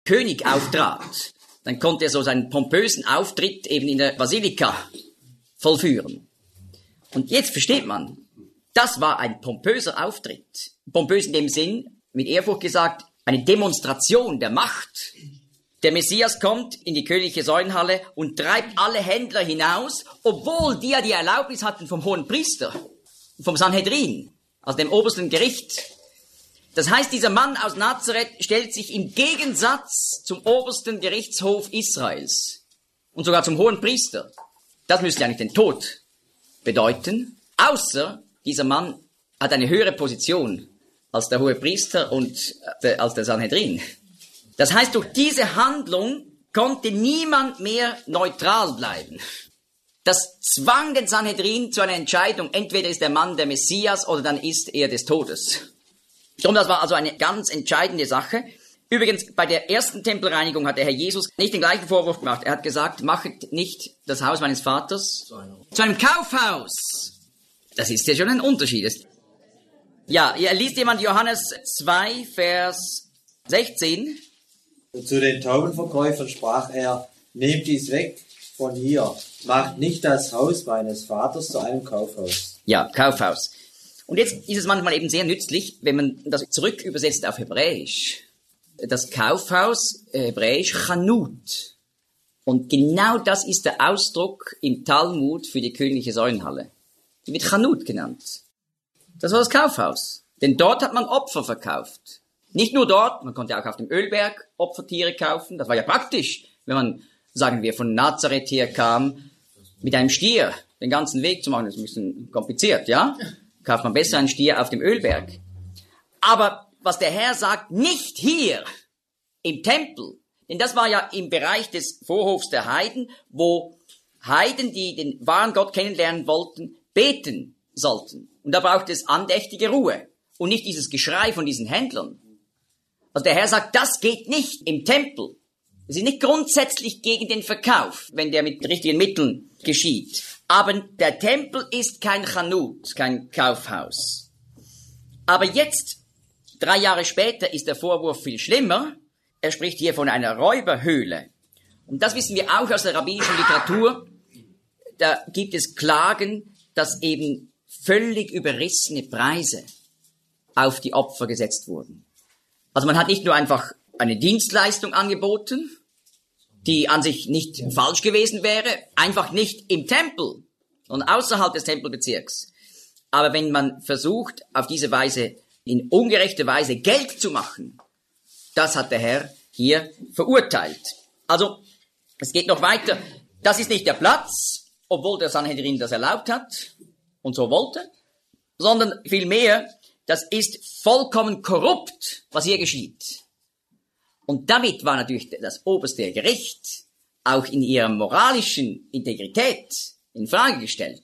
König auftrat, dann konnte er so seinen pompösen Auftritt eben in der Basilika vollführen. Und jetzt versteht man, das war ein pompöser Auftritt. Pompös in dem Sinn, mit Ehrfurcht gesagt, eine Demonstration der Macht. Der Messias kommt in die königliche Säulenhalle und treibt alle Händler hinaus, obwohl die ja die Erlaubnis hatten vom hohen Priester, vom Sanhedrin, also dem obersten Gericht. Das heißt, dieser Mann aus Nazareth stellt sich im Gegensatz zum obersten Gerichtshof Israels und sogar zum hohen Priester. Das müsste eigentlich den Tod bedeuten, außer dieser Mann hat eine höhere Position als der hohe Priester und als der Sanhedrin. Das heißt, durch diese Handlung konnte niemand mehr neutral bleiben. Das zwang den Sanhedrin zu einer Entscheidung, entweder ist der Mann der Messias oder dann ist er des Todes. Und das war also eine ganz entscheidende Sache. Übrigens, bei der ersten Tempelreinigung hat der Herr Jesus nicht den gleichen Vorwurf gemacht. Er hat gesagt, machet nicht das Haus meines Vaters zu einem Kaufhaus. Das ist ja schon ein Unterschied. Ja, liest jemand Johannes 2, Vers 16? Und zu den Taubenverkäufern sprach er, nehmt dies weg von hier, macht nicht das Haus meines Vaters zu einem Kaufhaus. Ja, Kaufhaus. Und jetzt ist es manchmal eben sehr nützlich, wenn man das zurück übersetzt auf Hebräisch. Das Kaufhaus, Hebräisch, Chanut. Und genau das ist der Ausdruck im Talmud für die königliche Säulenhalle. Die wird Chanut genannt. Das war das Kaufhaus. Denn dort hat man Opfer verkauft. Nicht nur dort, man konnte auch auf dem Ölberg Opfertiere kaufen. Das war ja praktisch, wenn man, sagen wir, von Nazareth her kam, mit einem Stier den ganzen Weg zu machen. Das ist ein bisschen kompliziert, ja? Kauft man besser einen Stier auf dem Ölberg. Aber was der Herr sagt, nicht hier im Tempel. Denn das war ja im Bereich des Vorhofs der Heiden, wo Heiden, die den wahren Gott kennenlernen wollten, beten sollten. Und da braucht es andächtige Ruhe und nicht dieses Geschrei von diesen Händlern. Also der Herr sagt, das geht nicht im Tempel. Es ist nicht grundsätzlich gegen den Verkauf, wenn der mit richtigen Mitteln geschieht. Aber der Tempel ist kein Chanut, kein Kaufhaus. Aber jetzt, 3 Jahre später, ist der Vorwurf viel schlimmer. Er spricht hier von einer Räuberhöhle. Und das wissen wir auch aus der rabbinischen Literatur. Da gibt es Klagen, dass eben völlig überrissene Preise auf die Opfer gesetzt wurden. Also man hat nicht nur einfach eine Dienstleistung angeboten, die an sich nicht falsch gewesen wäre, einfach nicht im Tempel, sondern außerhalb des Tempelbezirks. Aber wenn man versucht, auf diese Weise, in ungerechter Weise Geld zu machen, das hat der Herr hier verurteilt. Also, es geht noch weiter. Das ist nicht der Platz, obwohl der Sanhedrin das erlaubt hat und so wollte, sondern vielmehr, das ist vollkommen korrupt, was hier geschieht. Und damit war natürlich das oberste Gericht auch in ihrer moralischen Integrität in Frage gestellt.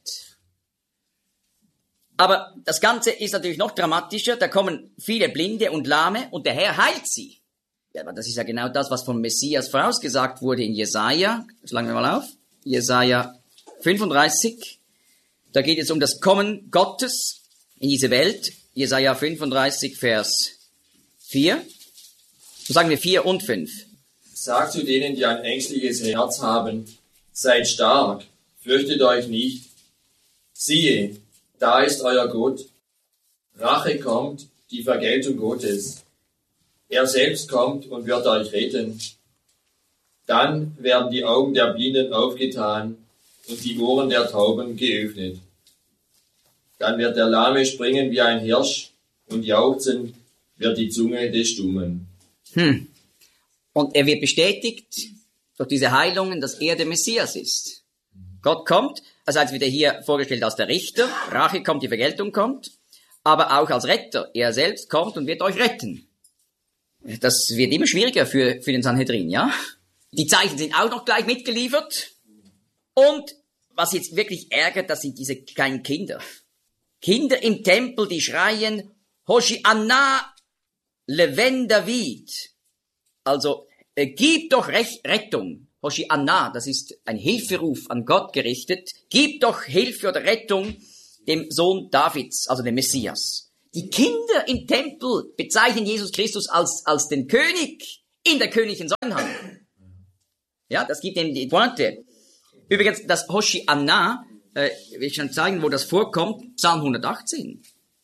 Aber das Ganze ist natürlich noch dramatischer. Da kommen viele Blinde und Lahme und der Herr heilt sie. Ja, aber das ist ja genau das, was vom Messias vorausgesagt wurde in Jesaja. Schlagen wir mal auf. Jesaja 35. Da geht es um das Kommen Gottes in diese Welt. Jesaja 35, Vers 4. So sagen wir 4 und 5. Sagt zu denen, die ein ängstliches Herz haben, seid stark, fürchtet euch nicht. Siehe, da ist euer Gott. Rache kommt, die Vergeltung Gottes. Er selbst kommt und wird euch retten. Dann werden die Augen der Blinden aufgetan und die Ohren der Tauben geöffnet. Dann wird der Lahme springen wie ein Hirsch und jauchzen wird die Zunge des Stummen. Und er wird bestätigt durch diese Heilungen, dass er der Messias ist. Gott kommt, also als wieder hier vorgestellt als der Richter, Rache kommt, die Vergeltung kommt, aber auch als Retter. Er selbst kommt und wird euch retten. Das wird immer schwieriger für den Sanhedrin, ja? Die Zeichen sind auch noch gleich mitgeliefert. Und was jetzt wirklich ärgert, das sind diese kleinen Kinder. Kinder im Tempel, die schreien, Hoshi'anna Leven David. Also, gib doch Rettung. Hoshi'anna, das ist ein Hilferuf an Gott gerichtet. Gib doch Hilfe oder Rettung dem Sohn Davids, also dem Messias. Die Kinder im Tempel bezeichnen Jesus Christus als den König in der königlichen Säulenhand. Ja, das gibt ihm die Pointe. Übrigens, das Hoshi'anah, will ich schon zeigen, wo das vorkommt, Psalm 118.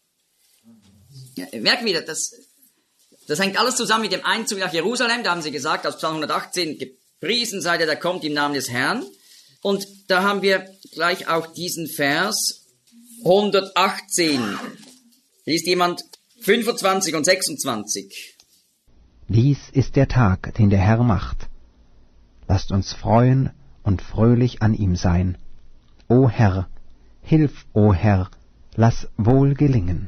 Ja, merken wir, das hängt alles zusammen mit dem Einzug nach Jerusalem. Da haben sie gesagt, aus Psalm 118, gepriesen sei der kommt im Namen des Herrn. Und da haben wir gleich auch diesen Vers 118. Liest jemand 25 und 26. Dies ist der Tag, den der Herr macht. Lasst uns freuen und fröhlich an ihm sein. O Herr, hilf, o Herr, lass wohl gelingen.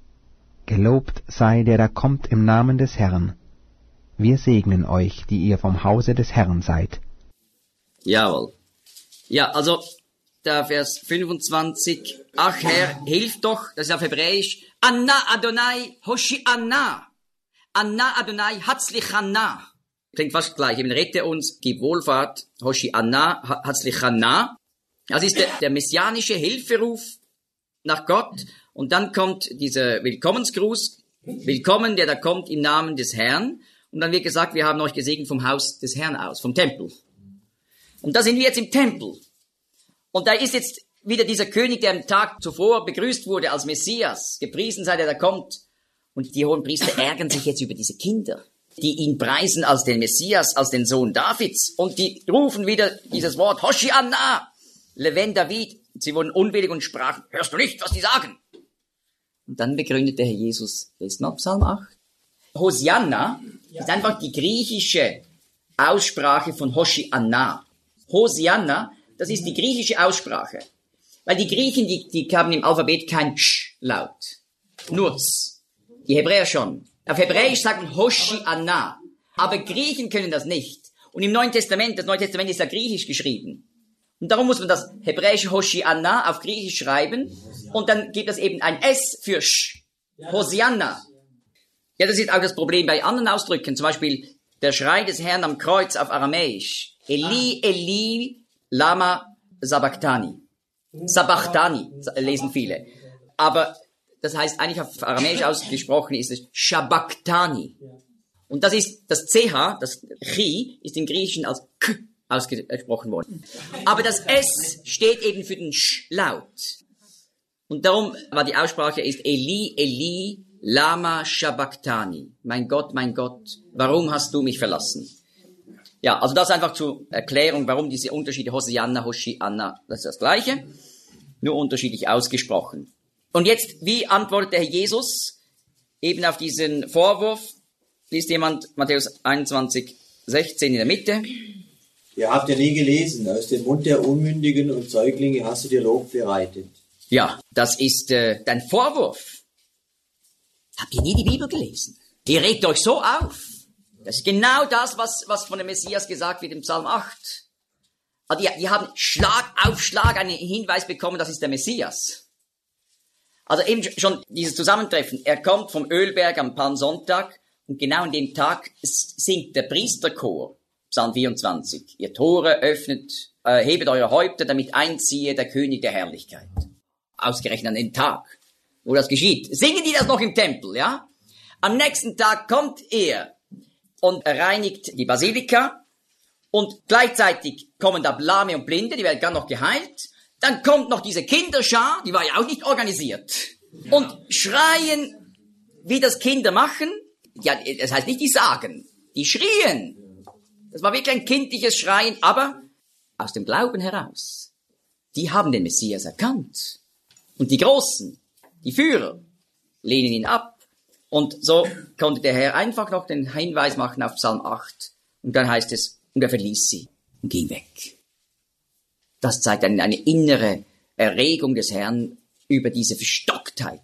Gelobt sei der da kommt im Namen des Herrn. Wir segnen euch, die ihr vom Hause des Herrn seid. Jawohl. Ja, also, der Vers 25. Ach Herr, hilf doch, das ist auf Hebräisch. Anna Adonai Hoshi'anah. Anna Adonai Hatzlichanah. Klingt fast gleich. Eben rette uns, gib Wohlfahrt. Hoshi'anah Hatzlichanah. Das ist der messianische Hilferuf nach Gott. Und dann kommt dieser Willkommensgruß. Willkommen, der da kommt im Namen des Herrn. Und dann wird gesagt, wir haben euch gesegnet vom Haus des Herrn aus, vom Tempel. Und da sind wir jetzt im Tempel. Und da ist jetzt wieder dieser König, der am Tag zuvor begrüßt wurde als Messias. Gepriesen sei der da kommt. Und die hohen Priester ärgern sich jetzt über diese Kinder, die ihn preisen als den Messias, als den Sohn Davids. Und die rufen wieder dieses Wort, Hoshi'anah, Leven David. Sie wurden unwillig und sprachen, hörst du nicht, was die sagen? Und dann begründet der Herr Jesus, lest noch Psalm 8. Hosianna ist einfach die griechische Aussprache von Hoshi'anah. Hosianna, das ist die griechische Aussprache. Weil die Griechen, die haben im Alphabet kein Sch-Laut. Nur Z. Die Hebräer schon. Auf Hebräisch sagt man Hoshi'anah. Aber Griechen können das nicht. Und im Neuen Testament, das Neue Testament ist ja griechisch geschrieben. Und darum muss man das hebräische Hoshi'anah auf Griechisch schreiben. Und dann gibt es eben ein S für Sch. Hosianna. Ja, das ist auch das Problem bei anderen Ausdrücken. Zum Beispiel der Schrei des Herrn am Kreuz auf Aramäisch. Eli, Eli, lama sabachthani. Sabachthani lesen viele. Aber das heißt eigentlich auf Aramäisch ausgesprochen ist es Shabachthani. Und das ist das CH, das Chi, ist im Griechischen als K ausgesprochen worden. Aber das S steht eben für den Sch-Laut. Und darum war die Aussprache ist Eli, Eli, lama shabachthani. Mein Gott, warum hast du mich verlassen? Ja, also das einfach zur Erklärung, warum diese Unterschiede Hosianna, Hoshi'anah, das ist das Gleiche, nur unterschiedlich ausgesprochen. Und jetzt, wie antwortet der Herr Jesus eben auf diesen Vorwurf? Liest jemand Matthäus 21, 16 in der Mitte? Ihr habt ja nie gelesen, aus dem Mund der Unmündigen und Säuglinge hast du dir Lob bereitet. Ja, das ist dein Vorwurf. Habt ihr nie die Bibel gelesen? Ihr regt euch so auf. Das ist genau das, was von dem Messias gesagt wird im Psalm 8. Also die haben Schlag auf Schlag einen Hinweis bekommen, das ist der Messias. Also eben schon dieses Zusammentreffen. Er kommt vom Ölberg am Palmsonntag und genau an dem Tag singt der Priesterchor, Psalm 24. Ihr Tore öffnet, hebet eure Häupter, damit einziehe der König der Herrlichkeit. Ausgerechnet an dem Tag, wo das geschieht. Singen die das noch im Tempel, ja? Am nächsten Tag kommt er und reinigt die Basilika und gleichzeitig kommen da Lahme und Blinde, die werden gar noch geheilt. Dann kommt noch diese Kinderschar, die war ja auch nicht organisiert, und schreien, wie das Kinder machen. Ja, das heißt nicht, die sagen, die schrien. Das war wirklich ein kindliches Schreien, aber aus dem Glauben heraus. Die haben den Messias erkannt. Und die Großen, die Führer, lehnen ihn ab. Und so konnte der Herr einfach noch den Hinweis machen auf Psalm 8. Und dann heißt es, und er verließ sie und ging weg. Das zeigt eine innere Erregung des Herrn über diese Verstocktheit.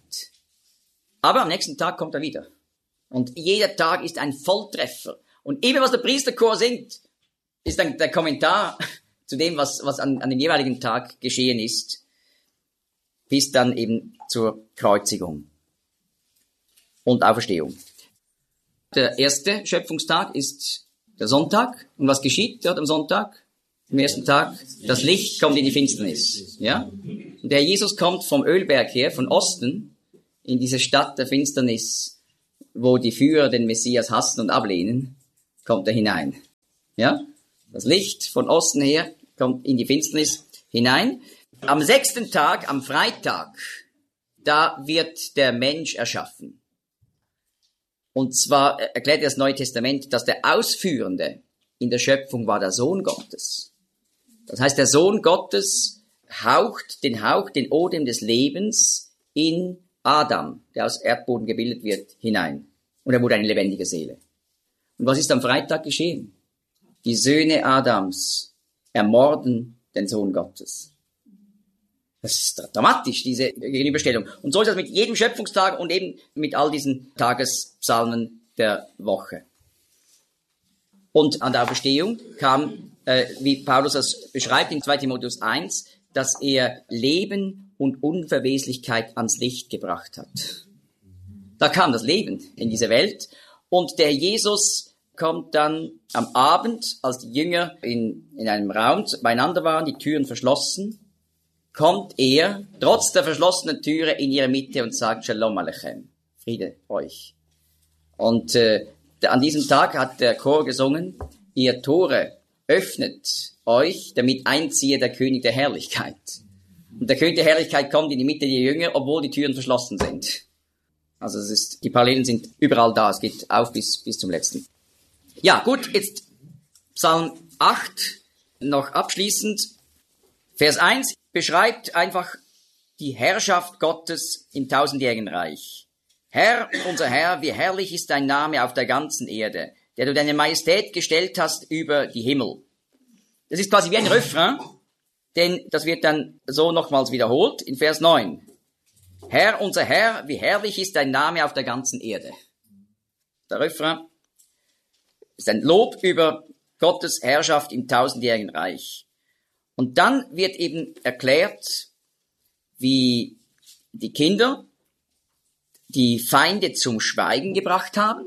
Aber am nächsten Tag kommt er wieder. Und jeder Tag ist ein Volltreffer. Und eben was der Priesterchor singt, ist dann der Kommentar zu dem, was an dem jeweiligen Tag geschehen ist, bis dann eben zur Kreuzigung und Auferstehung. Der erste Schöpfungstag ist der Sonntag. Und was geschieht dort am Sonntag? Am ersten Tag, das Licht kommt in die Finsternis. Ja? Und der Jesus kommt vom Ölberg her, von Osten, in diese Stadt der Finsternis, wo die Führer den Messias hassen und ablehnen. kommt er hinein. Ja? Das Licht von Osten her kommt in die Finsternis hinein. Am 6. Tag, am Freitag, da wird der Mensch erschaffen. Und zwar erklärt das Neue Testament, dass der Ausführende in der Schöpfung war der Sohn Gottes. Das heißt, der Sohn Gottes haucht den Odem des Lebens in Adam, der aus Erdboden gebildet wird, hinein. Und er wurde eine lebendige Seele. Und was ist am Freitag geschehen? Die Söhne Adams ermorden den Sohn Gottes. Das ist dramatisch, diese Gegenüberstellung. Und so ist das mit jedem Schöpfungstag und eben mit all diesen Tagespsalmen der Woche. Und an der Auferstehung kam, wie Paulus das beschreibt in 2 Timotheus 1, dass er Leben und Unverweslichkeit ans Licht gebracht hat. Da kam das Leben in diese Welt und der Jesus kommt dann am Abend, als die Jünger in einem Raum beieinander waren, die Türen verschlossen, kommt er trotz der verschlossenen Türe in ihre Mitte und sagt Shalom Aleichem, Friede euch. Und an diesem Tag hat der Chor gesungen, ihr Tore öffnet euch, damit einziehe der König der Herrlichkeit. Und der König der Herrlichkeit kommt in die Mitte der Jünger, obwohl die Türen verschlossen sind. Also die Parallelen sind überall da, es geht auf bis zum letzten. Ja, gut, jetzt Psalm 8, noch abschließend. Vers 1 beschreibt einfach die Herrschaft Gottes im tausendjährigen Reich. Herr, unser Herr, wie herrlich ist dein Name auf der ganzen Erde, der du deine Majestät gestellt hast über die Himmel. Das ist quasi wie ein Refrain, denn das wird dann so nochmals wiederholt in Vers 9. Herr, unser Herr, wie herrlich ist dein Name auf der ganzen Erde. Der Refrain ist ein Lob über Gottes Herrschaft im tausendjährigen Reich. Und dann wird eben erklärt, wie die Kinder die Feinde zum Schweigen gebracht haben.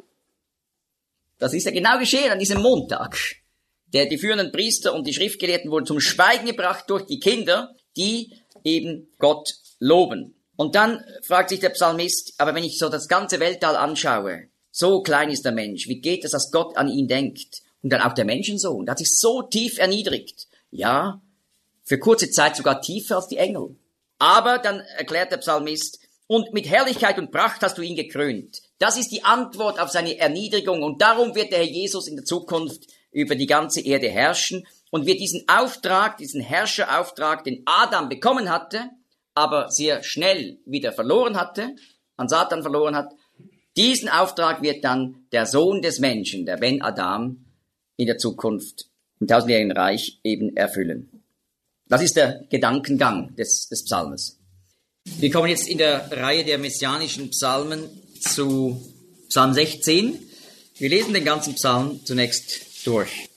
Das ist ja genau geschehen an diesem Montag. Die führenden Priester und die Schriftgelehrten wurden zum Schweigen gebracht durch die Kinder, die eben Gott loben. Und dann fragt sich der Psalmist, aber wenn ich so das ganze Weltall anschaue, so klein ist der Mensch, wie geht es, dass Gott an ihn denkt? Und dann auch der Menschensohn, der hat sich so tief erniedrigt. Ja, für kurze Zeit sogar tiefer als die Engel. Aber dann erklärt der Psalmist, und mit Herrlichkeit und Pracht hast du ihn gekrönt. Das ist die Antwort auf seine Erniedrigung und darum wird der Herr Jesus in der Zukunft über die ganze Erde herrschen und wird diesen Auftrag, diesen Herrscherauftrag, den Adam bekommen hatte, aber sehr schnell wieder verloren hatte, an Satan verloren hat, diesen Auftrag wird dann der Sohn des Menschen, der Ben Adam, in der Zukunft im tausendjährigen Reich eben erfüllen. Das ist der Gedankengang des Psalmes. Wir kommen jetzt in der Reihe der messianischen Psalmen zu Psalm 16. Wir lesen den ganzen Psalm zunächst durch.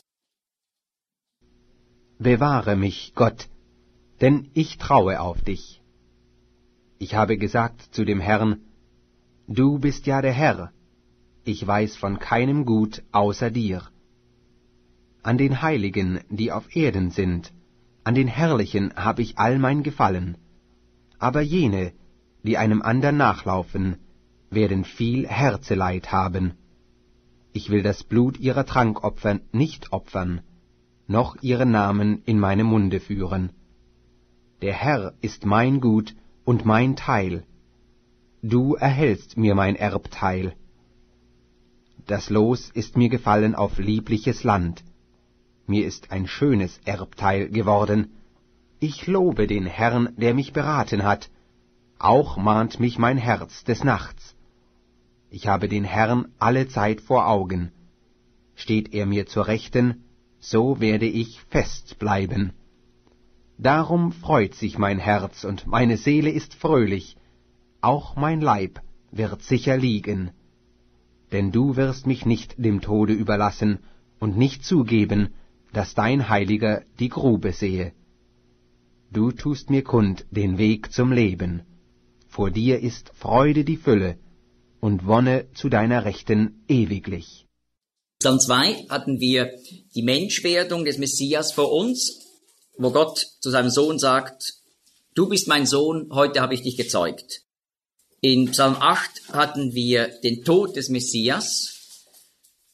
Bewahre mich, Gott, denn ich traue auf dich. Ich habe gesagt zu dem Herrn, du bist ja der Herr, ich weiß von keinem Gut außer dir. An den Heiligen, die auf Erden sind, an den Herrlichen habe ich all mein Gefallen. Aber jene, die einem andern nachlaufen, werden viel Herzeleid haben. Ich will das Blut ihrer Trankopfer nicht opfern, noch ihren Namen in meinem Munde führen. Der Herr ist mein Gut und mein Teil. Du erhältst mir mein Erbteil. Das Los ist mir gefallen auf liebliches Land. Mir ist ein schönes Erbteil geworden. Ich lobe den Herrn, der mich beraten hat. Auch mahnt mich mein Herz des Nachts. Ich habe den Herrn alle Zeit vor Augen. Steht er mir zur Rechten, so werde ich fest bleiben. Darum freut sich mein Herz und meine Seele ist fröhlich. Auch mein Leib wird sicher liegen. Denn du wirst mich nicht dem Tode überlassen und nicht zugeben, dass dein Heiliger die Grube sehe. Du tust mir kund den Weg zum Leben. Vor dir ist Freude die Fülle und Wonne zu deiner Rechten ewiglich. Psalm 2 hatten wir die Menschwerdung des Messias vor uns, wo Gott zu seinem Sohn sagt, du bist mein Sohn, heute habe ich dich gezeugt. In Psalm 8 hatten wir den Tod des Messias,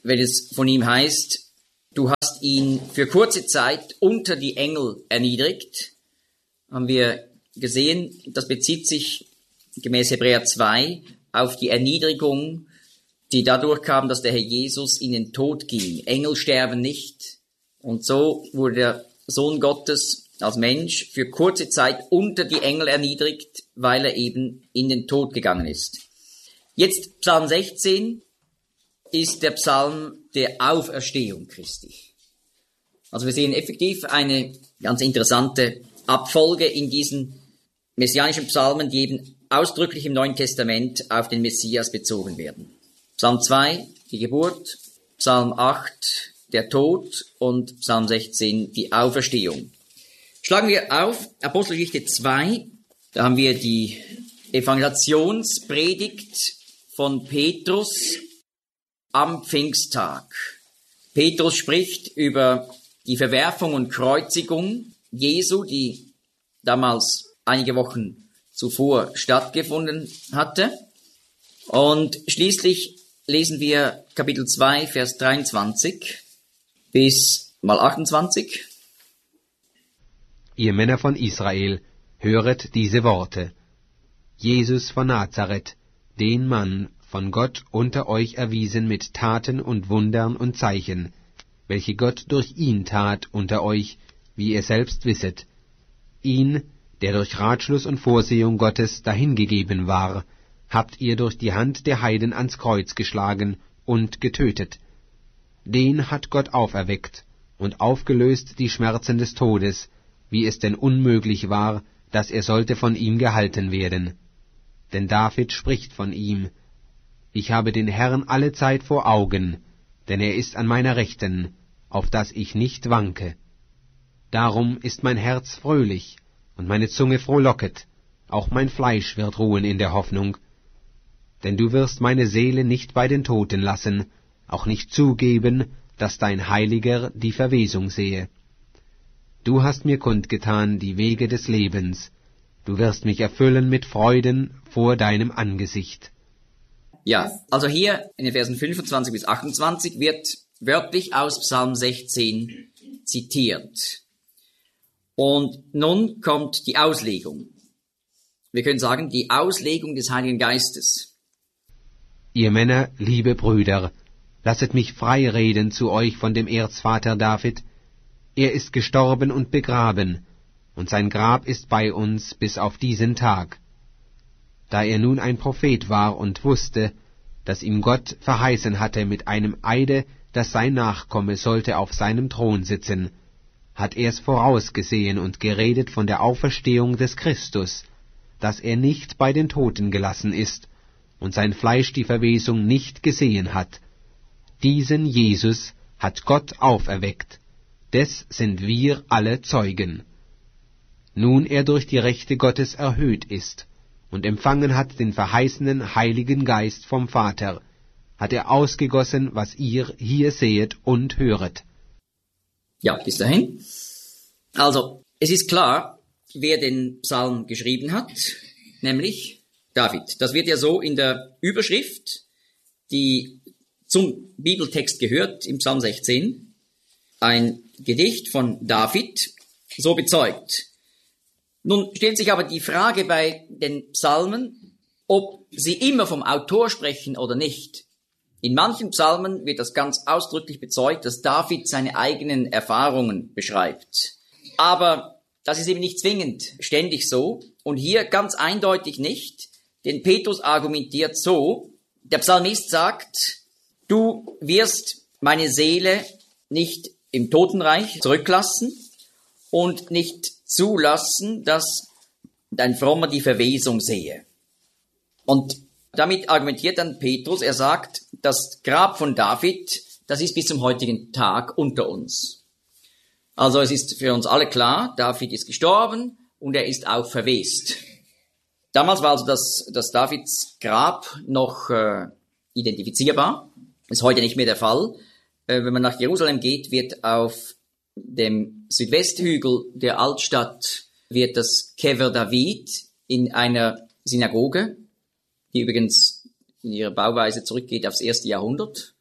wenn es von ihm heißt, du hast ihn für kurze Zeit unter die Engel erniedrigt, haben wir gesehen, das bezieht sich gemäß Hebräer 2 auf die Erniedrigung, die dadurch kam, dass der Herr Jesus in den Tod ging. Engel sterben nicht. Und so wurde der Sohn Gottes als Mensch für kurze Zeit unter die Engel erniedrigt, weil er eben in den Tod gegangen ist. Jetzt Psalm 16 ist der Psalm der Auferstehung Christi. Also wir sehen effektiv eine ganz interessante Abfolge in diesen messianischen Psalmen, die eben ausdrücklich im Neuen Testament auf den Messias bezogen werden. Psalm 2, die Geburt, Psalm 8, der Tod und Psalm 16, die Auferstehung. Schlagen wir auf Apostelgeschichte 2, da haben wir die Evangelisationspredigt von Petrus am Pfingsttag. Petrus spricht über die Verwerfung und Kreuzigung Jesu, die damals einige Wochen zuvor stattgefunden hatte. Und schließlich lesen wir Kapitel 2, Vers 23 bis mal 28. Ihr Männer von Israel, höret diese Worte. Jesus von Nazareth, den Mann von Gott unter euch erwiesen mit Taten und Wundern und Zeichen, welche Gott durch ihn tat unter euch, wie ihr selbst wisset. Ihn, der durch Ratschluss und Vorsehung Gottes dahingegeben war, habt ihr durch die Hand der Heiden ans Kreuz geschlagen und getötet. Den hat Gott auferweckt und aufgelöst die Schmerzen des Todes, wie es denn unmöglich war, dass er sollte von ihm gehalten werden. Denn David spricht von ihm, ich habe den Herrn allezeit vor Augen, denn er ist an meiner Rechten, auf dass ich nicht wanke. Darum ist mein Herz fröhlich und meine Zunge frohlocket, auch mein Fleisch wird ruhen in der Hoffnung. Denn du wirst meine Seele nicht bei den Toten lassen, auch nicht zugeben, dass dein Heiliger die Verwesung sehe. Du hast mir kundgetan die Wege des Lebens, du wirst mich erfüllen mit Freuden vor deinem Angesicht. Ja, also hier in den Versen 25 bis 28 wird wörtlich aus Psalm 16 zitiert. Und nun kommt die Auslegung. Wir können sagen, die Auslegung des Heiligen Geistes. Ihr Männer, liebe Brüder, lasset mich frei reden zu euch von dem Erzvater David. Er ist gestorben und begraben, und sein Grab ist bei uns bis auf diesen Tag. Da er nun ein Prophet war und wusste, dass ihm Gott verheißen hatte mit einem Eide, dass sein Nachkomme sollte auf seinem Thron sitzen, hat er's vorausgesehen und geredet von der Auferstehung des Christus, dass er nicht bei den Toten gelassen ist und sein Fleisch die Verwesung nicht gesehen hat. Diesen Jesus hat Gott auferweckt, des sind wir alle Zeugen. Nun er durch die Rechte Gottes erhöht ist und empfangen hat den verheißenen Heiligen Geist vom Vater, hat er ausgegossen, was ihr hier sehet und höret. Ja, bis dahin. Also, es ist klar, wer den Psalm geschrieben hat, nämlich David. Das wird ja so in der Überschrift, die zum Bibeltext gehört, im Psalm 16, ein Gedicht von David, so bezeugt. Nun stellt sich aber die Frage bei den Psalmen, ob sie immer vom Autor sprechen oder nicht. In manchen Psalmen wird das ganz ausdrücklich bezeugt, dass David seine eigenen Erfahrungen beschreibt. Aber das ist eben nicht zwingend ständig so und hier ganz eindeutig nicht, denn Petrus argumentiert so, der Psalmist sagt, du wirst meine Seele nicht im Totenreich zurücklassen und nicht zulassen, dass dein Frommer die Verwesung sehe. Und damit argumentiert dann Petrus, er sagt, das Grab von David, das ist bis zum heutigen Tag unter uns. Also es ist für uns alle klar, David ist gestorben und er ist auch verwest. Damals war also das Davids Grab noch identifizierbar, ist heute nicht mehr der Fall. Wenn man nach Jerusalem geht, wird auf dem Südwesthügel der Altstadt wird das Kever David in einer Synagoge, die übrigens in ihrer Bauweise zurückgeht aufs 1. Jahrhundert,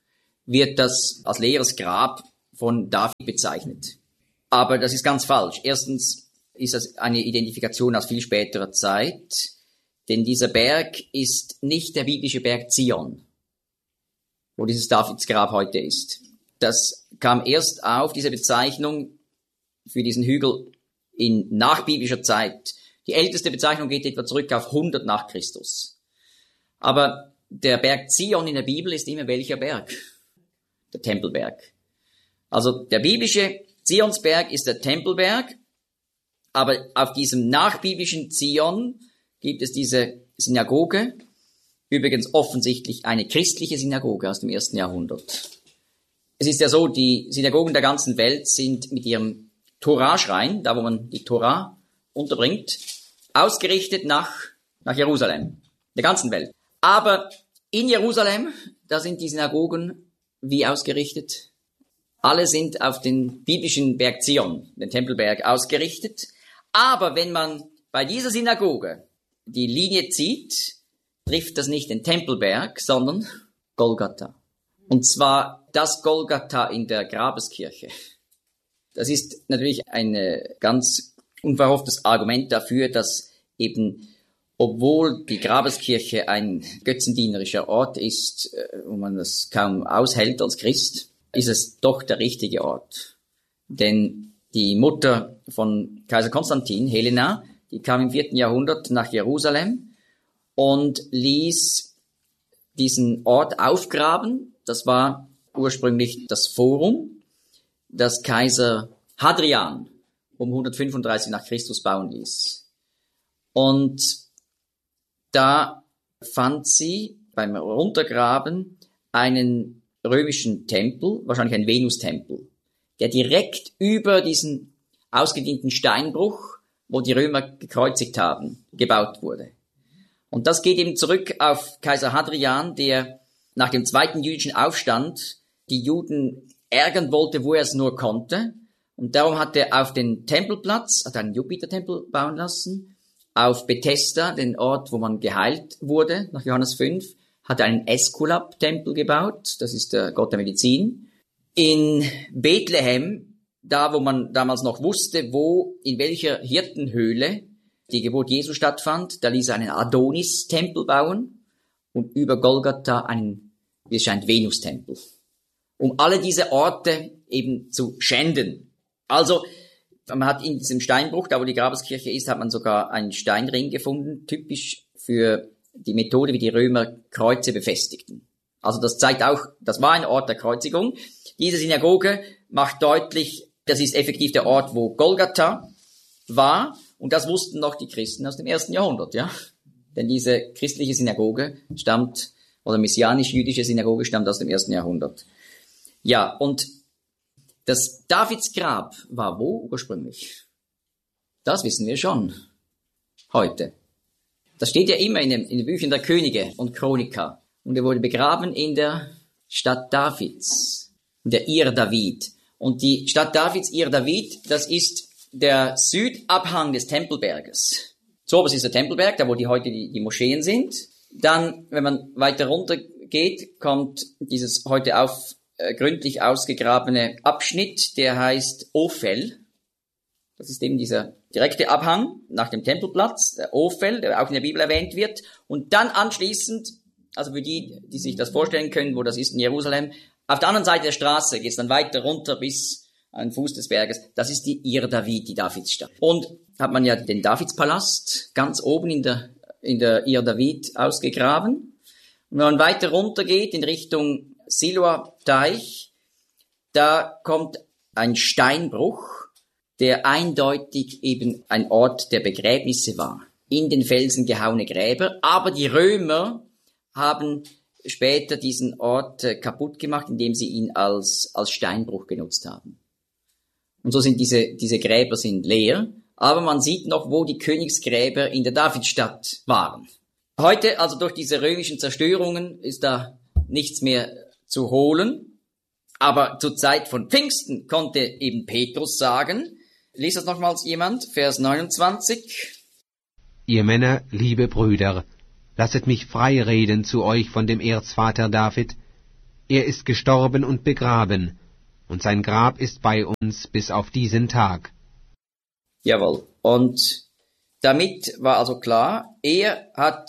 wird das als leeres Grab von David bezeichnet. Aber das ist ganz falsch. Erstens ist das eine Identifikation aus viel späterer Zeit, denn dieser Berg ist nicht der biblische Berg Zion, wo dieses Davidsgrab heute ist. Das kam erst auf, diese Bezeichnung für diesen Hügel in nachbiblischer Zeit. Die älteste Bezeichnung geht etwa zurück auf 100 nach Christus. Aber der Berg Zion in der Bibel ist immer welcher Berg? Der Tempelberg. Also der biblische Zionsberg ist der Tempelberg, aber auf diesem nachbiblischen Zion gibt es diese Synagoge, übrigens offensichtlich eine christliche Synagoge aus dem 1. Jahrhundert. Es ist ja so, die Synagogen der ganzen Welt sind mit ihrem Toraschrein, da wo man die Tora unterbringt, ausgerichtet nach Jerusalem, der ganzen Welt. Aber in Jerusalem, da sind die Synagogen wie ausgerichtet? Alle sind auf den biblischen Berg Zion, den Tempelberg, ausgerichtet. Aber wenn man bei dieser Synagoge die Linie zieht, trifft das nicht den Tempelberg, sondern Golgatha. Und zwar das Golgatha in der Grabeskirche. Das ist natürlich ein ganz unverhofftes Argument dafür, dass eben, obwohl die Grabeskirche ein götzendienerischer Ort ist, wo man das kaum aushält als Christ, ist es doch der richtige Ort. Denn die Mutter von Kaiser Konstantin, Helena, die kam im 4. Jahrhundert nach Jerusalem und ließ diesen Ort aufgraben. Das war ursprünglich das Forum, das Kaiser Hadrian um 135 nach Christus bauen ließ. Und da fand sie beim Runtergraben einen römischen Tempel, wahrscheinlich ein Venustempel, der direkt über diesen ausgedehnten Steinbruch, wo die Römer gekreuzigt haben, gebaut wurde. Und das geht eben zurück auf Kaiser Hadrian, der nach dem zweiten jüdischen Aufstand die Juden ärgern wollte, wo er es nur konnte. Und darum hat er auf den Tempelplatz, hat einen Jupitertempel bauen lassen, auf Bethesda, den Ort, wo man geheilt wurde, nach Johannes 5, hat er einen Äskulap-Tempel gebaut, das ist der Gott der Medizin. In Bethlehem, da wo man damals noch wusste, wo, in welcher Hirtenhöhle die Geburt Jesu stattfand, da ließ er einen Adonis-Tempel bauen und über Golgatha einen, wie es scheint, Venus-Tempel. Um alle diese Orte eben zu schänden. Also, man hat in diesem Steinbruch, da wo die Grabeskirche ist, hat man sogar einen Steinring gefunden, typisch für die Methode, wie die Römer Kreuze befestigten. Also das zeigt auch, das war ein Ort der Kreuzigung. Diese Synagoge macht deutlich, das ist effektiv der Ort, wo Golgatha war. Und das wussten noch die Christen aus dem 1. Jahrhundert, ja. Denn diese christliche Synagoge stammt, oder messianisch-jüdische Synagoge stammt aus dem 1. Jahrhundert. Ja, und das Davidsgrab war wo ursprünglich? Das wissen wir schon heute. Das steht ja immer in den Büchern der Könige und Chroniker. Und er wurde begraben in der Stadt Davids, in der Ir David. Und die Stadt Davids, Ir David, das ist der Südabhang des Tempelberges. So, was ist der Tempelberg, da wo heute die Moscheen sind. Dann, wenn man weiter runter geht, kommt dieses heute gründlich ausgegrabene Abschnitt, der heißt Ophel. Das ist eben dieser direkte Abhang nach dem Tempelplatz, der Ophel, der auch in der Bibel erwähnt wird. Und dann anschließend, also für die, die sich das vorstellen können, wo das ist in Jerusalem, auf der anderen Seite der Straße geht es dann weiter runter bis an den Fuß des Berges. Das ist die Ir David, die Davidsstadt. Und hat man ja den Davidspalast ganz oben in der Ir David ausgegraben. Und wenn man weiter runter geht in Richtung Siloer Teich, da kommt ein Steinbruch, der eindeutig eben ein Ort der Begräbnisse war. In den Felsen gehauene Gräber, aber die Römer haben später diesen Ort kaputt gemacht, indem sie ihn als Steinbruch genutzt haben. Und so sind diese Gräber sind leer, aber man sieht noch, wo die Königsgräber in der Davidstadt waren. Heute, also durch diese römischen Zerstörungen, ist da nichts mehr zu holen. Aber zur Zeit von Pfingsten konnte eben Petrus sagen, liest das nochmals jemand, Vers 29. Ihr Männer, liebe Brüder, lasset mich frei reden zu euch von dem Erzvater David, er ist gestorben und begraben, und sein Grab ist bei uns bis auf diesen Tag. Jawohl. Und damit war also klar, er hat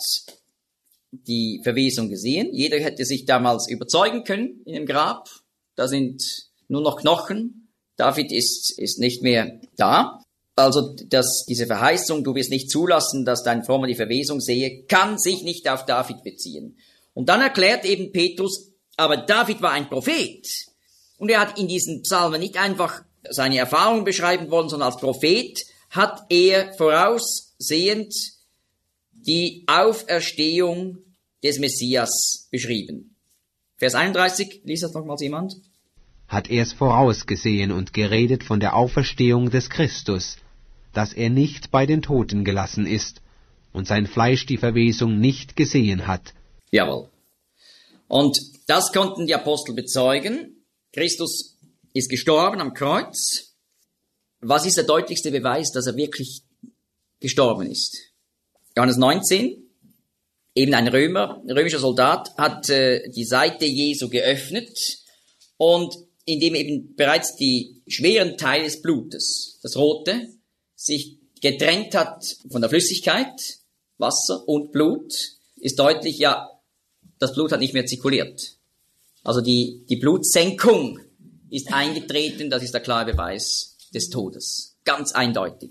die Verwesung gesehen. Jeder hätte sich damals überzeugen können in dem Grab. Da sind nur noch Knochen. David ist nicht mehr da. Also diese Verheißung, du wirst nicht zulassen, dass dein Frommer die Verwesung sehe, kann sich nicht auf David beziehen. Und dann erklärt eben Petrus, aber David war ein Prophet. Und er hat in diesen Psalmen nicht einfach seine Erfahrungen beschreiben wollen, sondern als Prophet hat er voraussehend die Auferstehung des Messias beschrieben. Vers 31, liest das nochmals jemand? Hat er es vorausgesehen und geredet von der Auferstehung des Christus, dass er nicht bei den Toten gelassen ist und sein Fleisch die Verwesung nicht gesehen hat. Jawohl. Und das konnten die Apostel bezeugen. Christus ist gestorben am Kreuz. Was ist der deutlichste Beweis, dass er wirklich gestorben ist? Johannes 19, eben ein römischer Soldat, hat die Seite Jesu geöffnet und indem eben bereits die schweren Teile des Blutes, das rote, sich getrennt hat von der Flüssigkeit, Wasser und Blut, ist deutlich, ja, das Blut hat nicht mehr zirkuliert. Also die Blutsenkung ist eingetreten, das ist der klare Beweis des Todes. Ganz eindeutig.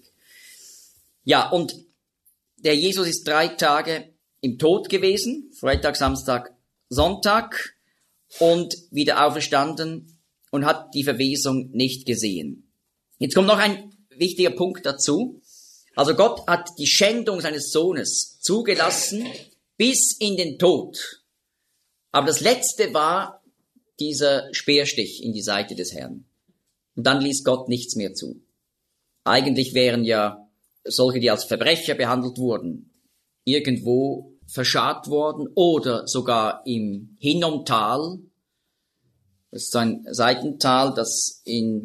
Ja, und der Jesus ist 3 Tage im Tod gewesen, Freitag, Samstag, Sonntag, und wieder auferstanden und hat die Verwesung nicht gesehen. Jetzt kommt noch ein wichtiger Punkt dazu. Also Gott hat die Schändung seines Sohnes zugelassen bis in den Tod. Aber das Letzte war dieser Speerstich in die Seite des Herrn. Und dann ließ Gott nichts mehr zu. Eigentlich wären ja solche, die als Verbrecher behandelt wurden, irgendwo verscharrt worden oder sogar im Hinnomtal. Das ist so ein Seitental, das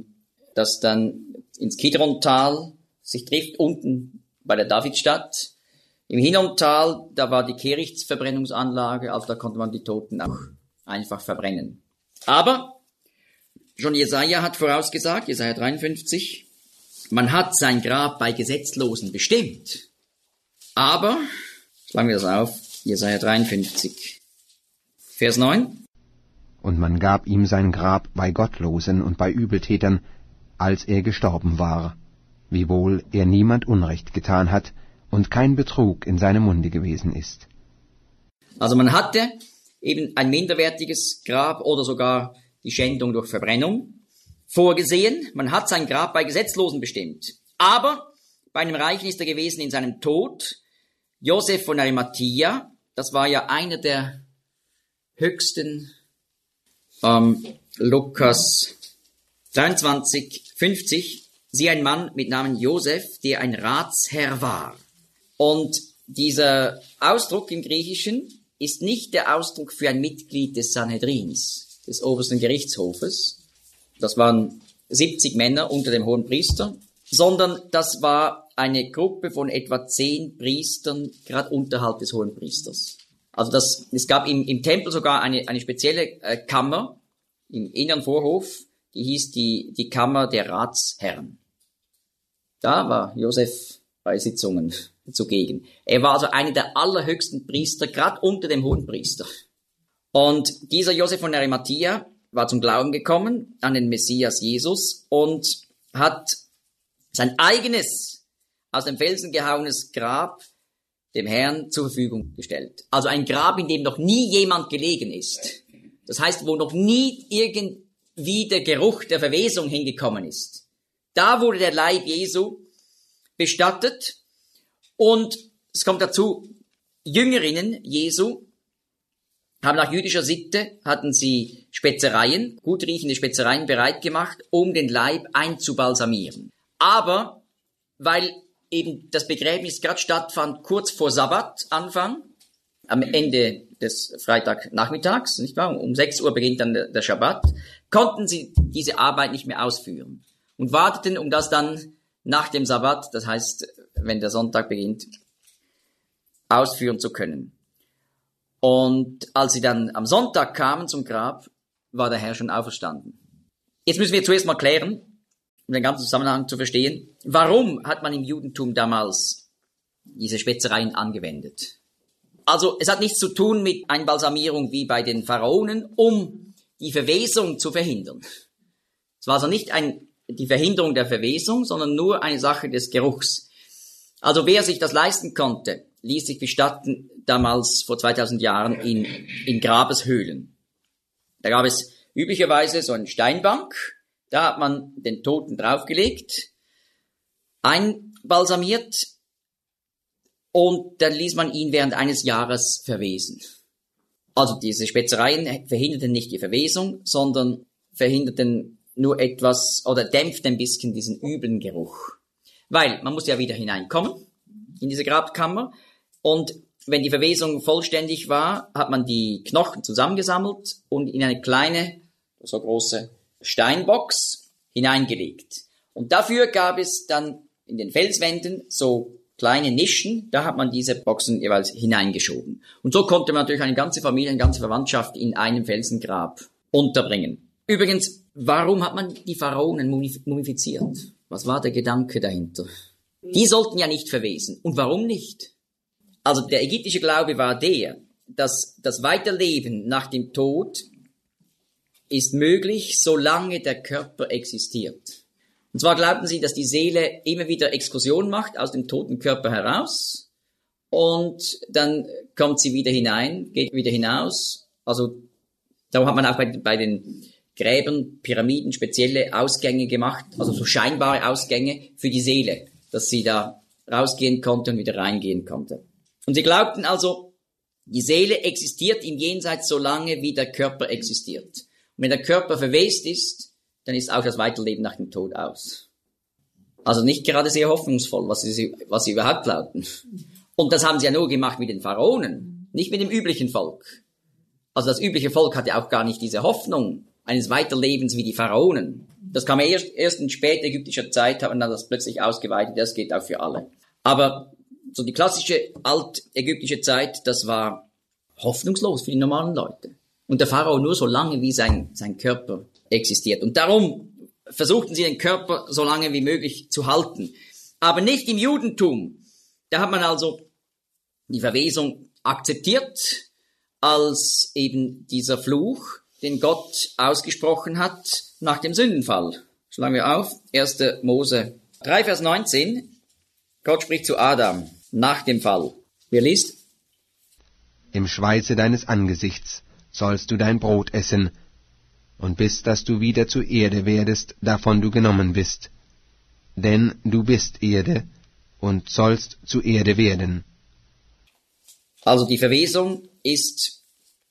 dann ins Kidrontal sich trifft, unten bei der Davidstadt. Im Hinnomtal, da war die Kehrichtverbrennungsanlage, also da konnte man die Toten auch einfach verbrennen. Aber schon Jesaja hat vorausgesagt, Jesaja 53, man hat sein Grab bei Gesetzlosen bestimmt. Aber, schlagen wir das auf, Jesaja 53, Vers 9. Und man gab ihm sein Grab bei Gottlosen und bei Übeltätern, als er gestorben war, wiewohl er niemand Unrecht getan hat und kein Betrug in seinem Munde gewesen ist. Also man hatte eben ein minderwertiges Grab oder sogar die Schändung durch Verbrennung vorgesehen. Man hat sein Grab bei Gesetzlosen bestimmt. Aber bei einem Reichen ist er gewesen in seinem Tod. Josef von Arimathia, das war ja einer der höchsten, Lukas 23, 50, sie ein Mann mit Namen Josef, der ein Ratsherr war. Und dieser Ausdruck im Griechischen ist nicht der Ausdruck für ein Mitglied des Sanhedrins, des obersten Gerichtshofes. Das waren 70 Männer unter dem Hohenpriester, sondern das war eine Gruppe von etwa 10 Priestern, gerade unterhalb des Hohenpriesters. Also es gab im Tempel sogar eine spezielle Kammer im inneren Vorhof, die hieß die Kammer der Ratsherren. Da war Josef bei Sitzungen zugegen. Er war also einer der allerhöchsten Priester, gerade unter dem Hohenpriester. Und dieser Josef von Arimathia war zum Glauben gekommen an den Messias Jesus und hat sein eigenes, aus dem Felsen gehauenes Grab dem Herrn zur Verfügung gestellt. Also ein Grab, in dem noch nie jemand gelegen ist. Das heißt, wo noch nie irgendwie der Geruch der Verwesung hingekommen ist. Da wurde der Leib Jesu bestattet und es kommt dazu, Jüngerinnen Jesu haben nach jüdischer Sitte, hatten sie Spezereien, gut riechende Spezereien bereit gemacht, um den Leib einzubalsamieren. Aber, weil eben das Begräbnis gerade stattfand kurz vor Sabbatanfang, am Ende des Freitagnachmittags, nicht wahr? Um 6 Uhr beginnt dann der Schabbat, konnten sie diese Arbeit nicht mehr ausführen und warteten, um das dann nach dem Sabbat, das heißt, wenn der Sonntag beginnt, ausführen zu können. Und als sie dann am Sonntag kamen zum Grab, war der Herr schon auferstanden. Jetzt müssen wir zuerst mal klären, um den ganzen Zusammenhang zu verstehen, warum hat man im Judentum damals diese Spetzereien angewendet? Also es hat nichts zu tun mit Einbalsamierung wie bei den Pharaonen, um die Verwesung zu verhindern. Es war also nicht die Verhinderung der Verwesung, sondern nur eine Sache des Geruchs. Also wer sich das leisten konnte, ließ sich bestatten damals vor 2000 Jahren in Grabeshöhlen. Da gab es üblicherweise so eine Steinbank, da hat man den Toten draufgelegt, einbalsamiert und dann ließ man ihn während eines Jahres verwesen. Also diese Spetzereien verhinderten nicht die Verwesung, sondern verhinderten nur etwas oder dämpften ein bisschen diesen üblen Geruch. Weil man muss ja wieder hineinkommen in diese Grabkammer und wenn die Verwesung vollständig war, hat man die Knochen zusammengesammelt und in eine kleine, so große Steinbox hineingelegt. Und dafür gab es dann in den Felswänden so kleine Nischen, da hat man diese Boxen jeweils hineingeschoben. Und so konnte man natürlich eine ganze Familie, eine ganze Verwandtschaft in einem Felsengrab unterbringen. Übrigens, warum hat man die Pharaonen mumifiziert? Was war der Gedanke dahinter? Die sollten ja nicht verwesen. Und warum nicht? Also der ägyptische Glaube war dass das Weiterleben nach dem Tod ist möglich, solange der Körper existiert. Und zwar glaubten sie, dass die Seele immer wieder Exkursion macht aus dem toten Körper heraus und dann kommt sie wieder hinein, geht wieder hinaus. Also darum hat man auch bei den Gräbern, Pyramiden spezielle Ausgänge gemacht, also so scheinbare Ausgänge für die Seele, dass sie da rausgehen konnte und wieder reingehen konnte. Und sie glaubten also, die Seele existiert im Jenseits so lange, wie der Körper existiert. Und wenn der Körper verwest ist, dann ist auch das Weiterleben nach dem Tod aus. Also nicht gerade sehr hoffnungsvoll, was sie überhaupt glaubten. Und das haben sie ja nur gemacht mit den Pharaonen, nicht mit dem üblichen Volk. Also das übliche Volk hatte auch gar nicht diese Hoffnung eines Weiterlebens wie die Pharaonen. Das kam erst in spätägyptischer Zeit, hat man dann das plötzlich ausgeweitet, das geht auch für alle. Aber so die klassische altägyptische Zeit, das war hoffnungslos für die normalen Leute. Und der Pharao nur so lange, wie sein Körper existiert. Und darum versuchten sie den Körper so lange wie möglich zu halten. Aber nicht im Judentum. Da hat man also die Verwesung akzeptiert als eben dieser Fluch, den Gott ausgesprochen hat nach dem Sündenfall. Schlagen wir auf, 1. Mose 3, Vers 19. Gott spricht zu Adam nach dem Fall. Wer liest? Im Schweiße deines Angesichts sollst du dein Brot essen, und bis dass du wieder zu Erde werdest, davon du genommen bist. Denn du bist Erde und sollst zu Erde werden. Also die Verwesung ist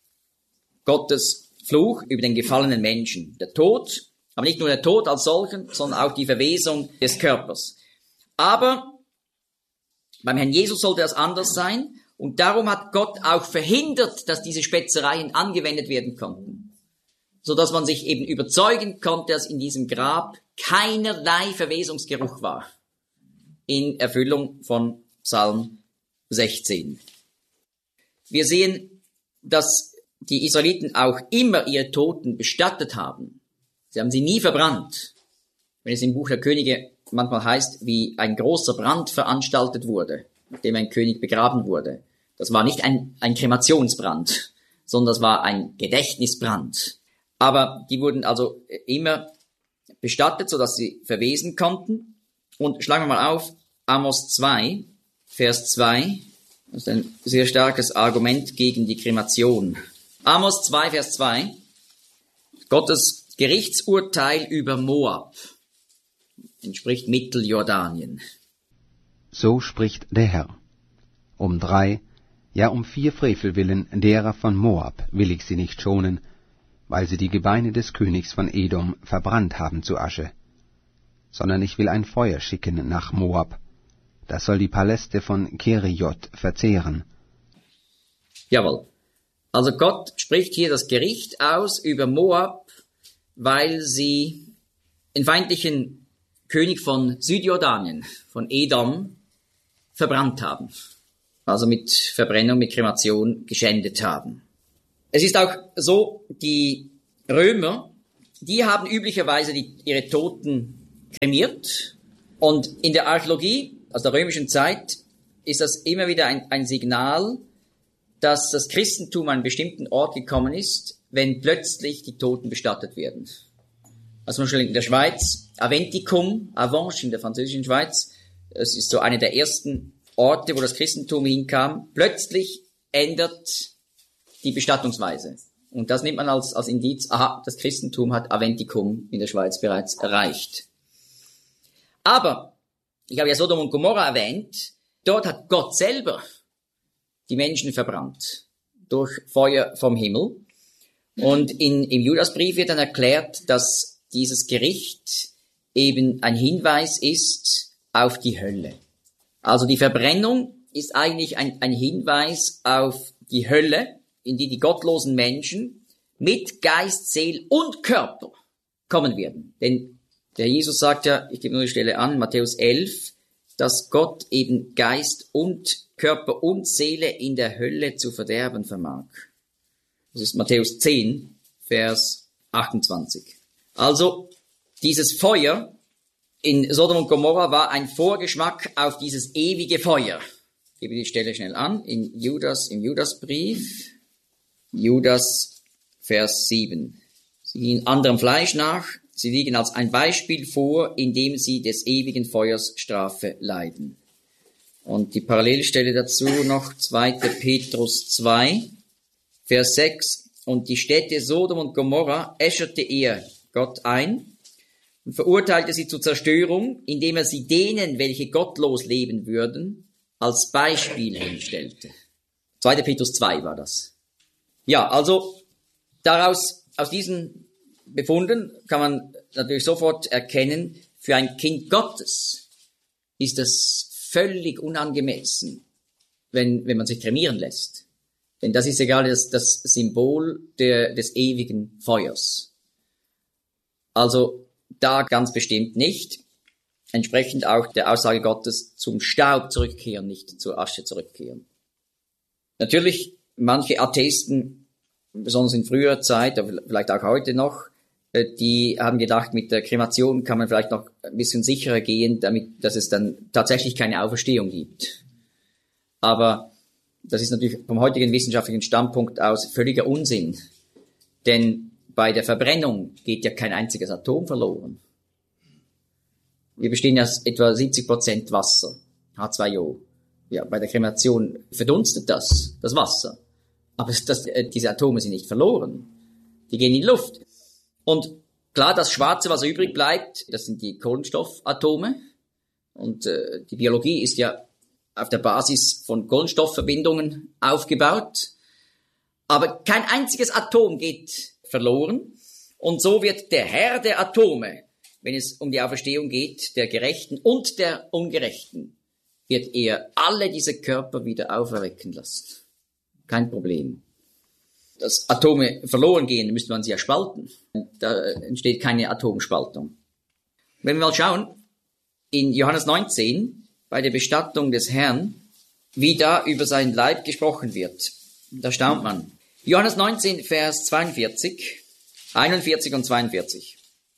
Gottes Fluch über den gefallenen Menschen. Der Tod, aber nicht nur der Tod als solchen, sondern auch die Verwesung des Körpers. Aber beim Herrn Jesus sollte das anders sein. Und darum hat Gott auch verhindert, dass diese Spetzereien angewendet werden konnten. Sodass man sich eben überzeugen konnte, dass in diesem Grab keinerlei Verwesungsgeruch war. In Erfüllung von Psalm 16. Wir sehen, dass die Israeliten auch immer ihre Toten bestattet haben. Sie haben sie nie verbrannt. Wenn es im Buch der Könige manchmal heißt, wie ein großer Brand veranstaltet wurde, nachdem ein König begraben wurde. Das war nicht ein Kremationsbrand, sondern das war ein Gedächtnisbrand. Aber die wurden also immer bestattet, sodass sie verwesen konnten. Und schlagen wir mal auf, Amos 2, Vers 2. Das ist ein sehr starkes Argument gegen die Kremation. Amos 2, Vers 2. Gottes Gerichtsurteil über Moab entspricht Mitteljordanien. So spricht der Herr. Um 3, ja um 4 Frevel willen derer von Moab will ich sie nicht schonen, weil sie die Gebeine des Königs von Edom verbrannt haben zu Asche. Sondern ich will ein Feuer schicken nach Moab, das soll die Paläste von Keriot verzehren. Jawohl. Also Gott spricht hier das Gericht aus über Moab, weil sie den feindlichen König von Südjordanien, von Edom, verbrannt haben. Also mit Verbrennung, mit Kremation geschändet haben. Es ist auch so, die Römer, die haben üblicherweise ihre Toten kremiert. Und in der Archäologie, aus der römischen Zeit, ist das immer wieder ein Signal, dass das Christentum an einen bestimmten Ort gekommen ist, wenn plötzlich die Toten bestattet werden. Also zum Beispiel in der Schweiz, Aventicum, Avenches in der französischen Schweiz, das ist so eine der ersten Orte, wo das Christentum hinkam. Plötzlich ändert die Bestattungsweise. Und das nimmt man als Indiz, aha, das Christentum hat Aventicum in der Schweiz bereits erreicht. Aber, ich habe ja Sodom und Gomorra erwähnt, dort hat Gott selber die Menschen verbrannt durch Feuer vom Himmel. Und im Judasbrief wird dann erklärt, dass dieses Gericht eben ein Hinweis ist auf die Hölle. Also die Verbrennung ist eigentlich ein Hinweis auf die Hölle, in die gottlosen Menschen mit Geist, Seel und Körper kommen werden. Denn der Jesus sagt ja, ich gebe nur die Stelle an, Matthäus 11, dass Gott eben Geist und Körper und Seele in der Hölle zu verderben vermag. Das ist Matthäus 10, Vers 28. Also, dieses Feuer in Sodom und Gomorra war ein Vorgeschmack auf dieses ewige Feuer. Ich gebe die Stelle schnell an, im Judasbrief, Judas, Vers 7. Sie gehen anderem Fleisch nach, sie liegen als ein Beispiel vor, indem sie des ewigen Feuers Strafe leiden. Und die Parallelstelle dazu noch 2. Petrus 2, Vers 6. Und die Städte Sodom und Gomorra äscherte er Gott ein und verurteilte sie zur Zerstörung, indem er sie denen, welche gottlos leben würden, als Beispiel hinstellte. 2. Petrus 2 war das. Ja, also aus diesen Befunden kann man natürlich sofort erkennen, für ein Kind Gottes ist das völlig unangemessen, wenn man sich kremieren lässt. Denn das ist ja gerade das Symbol des ewigen Feuers. Also da ganz bestimmt nicht. Entsprechend auch der Aussage Gottes, zum Staub zurückkehren, nicht zur Asche zurückkehren. Natürlich, manche Atheisten, besonders in früher Zeit, aber vielleicht auch heute noch, die haben gedacht, mit der Kremation kann man vielleicht noch ein bisschen sicherer gehen, dass es dann tatsächlich keine Auferstehung gibt. Aber das ist natürlich vom heutigen wissenschaftlichen Standpunkt aus völliger Unsinn. Denn bei der Verbrennung geht ja kein einziges Atom verloren. Wir bestehen ja aus etwa 70% Wasser, H2O. Ja, bei der Kremation verdunstet das Wasser. Aber diese Atome sind nicht verloren. Die gehen in die Luft. Und klar, das Schwarze, was übrig bleibt, das sind die Kohlenstoffatome. Und die Biologie ist ja auf der Basis von Kohlenstoffverbindungen aufgebaut. Aber kein einziges Atom geht verloren. Und so wird der Herr der Atome, wenn es um die Auferstehung geht, der Gerechten und der Ungerechten, wird er alle diese Körper wieder auferwecken lassen. Kein Problem. Dass Atome verloren gehen, müsste man sie ja spalten. Da entsteht keine Atomspaltung. Wenn wir mal schauen, in Johannes 19, bei der Bestattung des Herrn, wie da über seinen Leib gesprochen wird, da staunt man. Johannes 19, Vers 42, 41 und 42.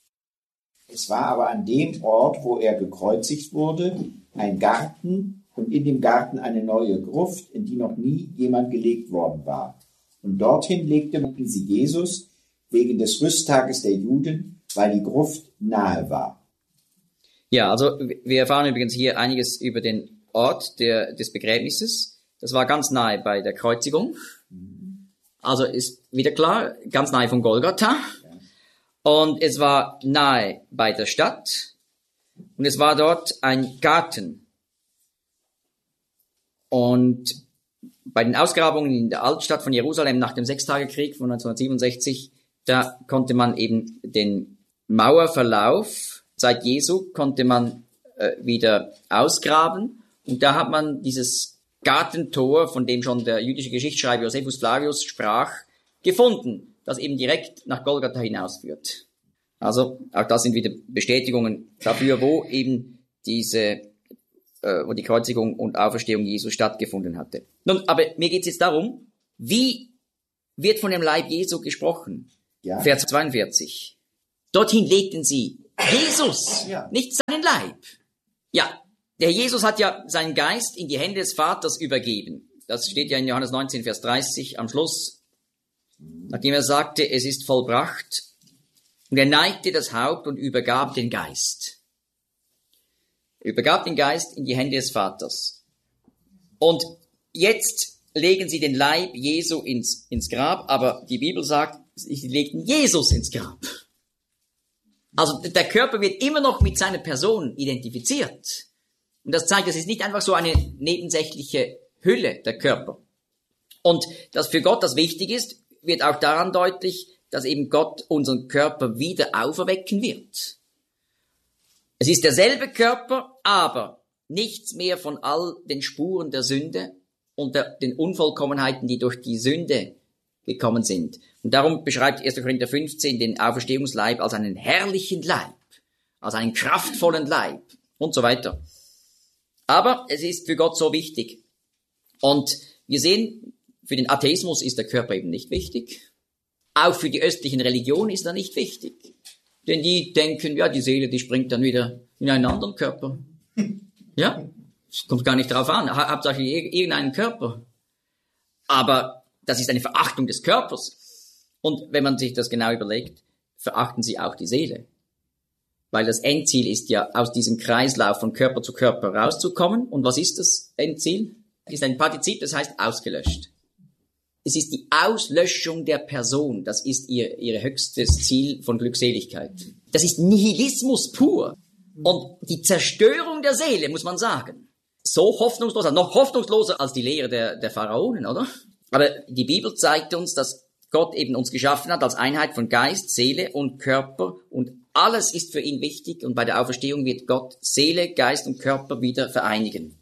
Es war aber an dem Ort, wo er gekreuzigt wurde, ein Garten und in dem Garten eine neue Gruft, in die noch nie jemand gelegt worden war. Und dorthin legte man sie Jesus wegen des Rüsttages der Juden, weil die Gruft nahe war. Ja, also wir erfahren übrigens hier einiges über den Ort des Begräbnisses. Das war ganz nahe bei der Kreuzigung. Also ist wieder klar, ganz nahe von Golgatha. Und es war nahe bei der Stadt. Und es war dort ein Garten. Und bei den Ausgrabungen in der Altstadt von Jerusalem nach dem Sechstagekrieg von 1967, da konnte man eben den Mauerverlauf seit Jesu konnte man wieder ausgraben. Und da hat man dieses Gartentor, von dem schon der jüdische Geschichtsschreiber Josephus Flavius sprach, gefunden, das eben direkt nach Golgatha hinausführt. Also auch das sind wieder Bestätigungen dafür, wo eben wo die Kreuzigung und Auferstehung Jesu stattgefunden hatte. Nun, aber mir geht es jetzt darum, wie wird von dem Leib Jesu gesprochen? Ja. Vers 42. Dorthin legten sie Jesus, Ja. nicht seinen Leib. Ja, der Jesus hat ja seinen Geist in die Hände des Vaters übergeben. Das steht ja in Johannes 19, Vers 30 am Schluss. Nachdem er sagte, es ist vollbracht. Und er neigte das Haupt und übergab den Geist. Er übergab den Geist in die Hände des Vaters. Und jetzt legen sie den Leib Jesu ins Grab, aber die Bibel sagt, sie legten Jesus ins Grab. Also der Körper wird immer noch mit seiner Person identifiziert. Und das zeigt, es ist nicht einfach so eine nebensächliche Hülle, der Körper. Und dass für Gott das wichtig ist, wird auch daran deutlich, dass eben Gott unseren Körper wieder auferwecken wird. Es ist derselbe Körper, aber nichts mehr von all den Spuren der Sünde und den Unvollkommenheiten, die durch die Sünde gekommen sind. Und darum beschreibt 1. Korinther 15 den Auferstehungsleib als einen herrlichen Leib, als einen kraftvollen Leib und so weiter. Aber es ist für Gott so wichtig. Und wir sehen, für den Atheismus ist der Körper eben nicht wichtig. Auch für die östlichen Religionen ist er nicht wichtig. Denn die denken, ja, die Seele, die springt dann wieder in einen anderen Körper. Ja, es kommt gar nicht drauf an. Hauptsache irgendeinen Körper. Aber das ist eine Verachtung des Körpers. Und wenn man sich das genau überlegt, verachten sie auch die Seele. Weil das Endziel ist ja, aus diesem Kreislauf von Körper zu Körper rauszukommen. Und was ist das Endziel? Es ist ein Partizip, das heißt ausgelöscht. Es ist die Auslöschung der Person. Das ist ihr höchstes Ziel von Glückseligkeit. Das ist Nihilismus pur. Und die Zerstörung der Seele, muss man sagen. So hoffnungslos, also noch hoffnungsloser als die Lehre der Pharaonen, oder? Aber die Bibel zeigt uns, dass Gott eben uns geschaffen hat als Einheit von Geist, Seele und Körper. Und alles ist für ihn wichtig. Und bei der Auferstehung wird Gott Seele, Geist und Körper wieder vereinigen.